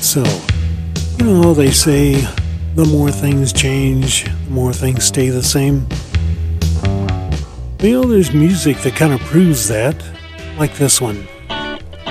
So, they say the more things change, the more things stay the same. There's music that kind of proves that, like this one.